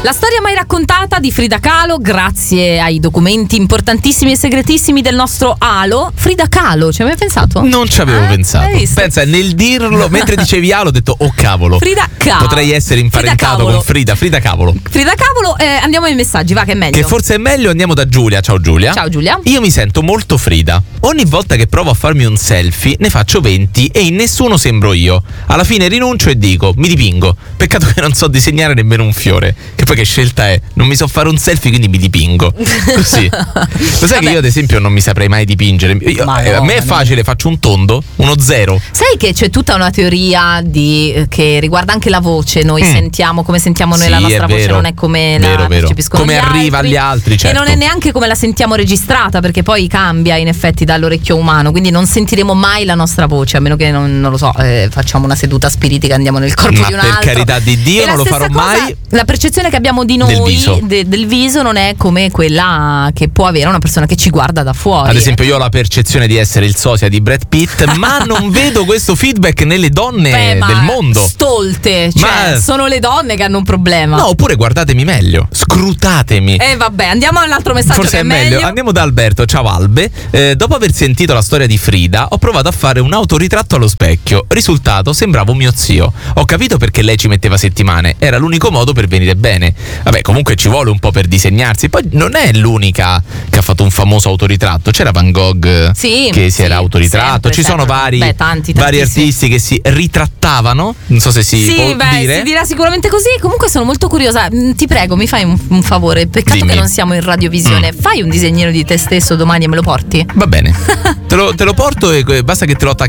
La storia mai raccontata di Frida Kahlo, grazie ai documenti importantissimi e segretissimi del nostro Halo. Frida Kahlo, ci hai mai pensato? Non ci avevo pensato. Pensa, nel dirlo, mentre dicevi Halo, ho detto oh cavolo. Frida Kahlo. Potrei essere imparentato con Frida Cavolo. Frida Cavolo, andiamo ai messaggi, va che è meglio. Che forse è meglio, andiamo da Giulia. Ciao Giulia. Ciao Giulia. Io mi sento molto Frida. Ogni volta che provo a farmi un selfie ne faccio 20 e in nessuno sembro io. Alla fine rinuncio e dico mi dipingo. Peccato che non so disegnare nemmeno un fiore. Che poi che scelta è? Non mi so fare un selfie, quindi mi dipingo. Così. Lo sai che io ad esempio non mi saprei mai dipingere. A me è facile, faccio un tondo, uno 0. Sai che c'è tutta una teoria che riguarda anche la voce. Noi sentiamo come sentiamo noi la nostra voce, non è come la percepiscono come gli arriva altri, agli altri, certo. E non è neanche come la sentiamo registrata, perché poi cambia in effetti dall'orecchio umano, quindi non sentiremo mai la nostra voce, a meno che non lo so, facciamo una seduta spiritica, andiamo nel corpo di un altro. Per carità di Dio, e non lo farò mai. La percezione che abbiamo di noi del viso non è come quella che può avere una persona che ci guarda da fuori. Ad esempio io ho la percezione di essere il sosia di Brad Pitt, ma non vedo questo feedback nelle donne del mondo. Stolte, cioè sono le donne che hanno un problema. No, oppure guardatemi meglio, scrutatemi. Vabbè, andiamo all'altro messaggio. Forse che è meglio. Andiamo da Alberto. Ciao Albe. Dopo aver sentito la storia di Frida, ho provato a fare un autoritratto allo specchio. Risultato, sembravo mio zio. Ho capito perché lei ci metteva settimane. Era l'unico modo per venire bene. Vabbè, comunque ci vuole un po' per disegnarsi. Poi non è l'unica che ha fatto un famoso autoritratto. C'era Van Gogh che si era autoritratto. Ci sono vari artisti che si ritrattavano. Non so se si può dire. Si dirà sicuramente così. Comunque sono molto curiosa. Ti prego, mi fai un favore. Peccato che non siamo in radiovisione. Fai un disegnino di te stesso domani e me lo porti? Va bene. Te lo porto e basta che te lo attacchi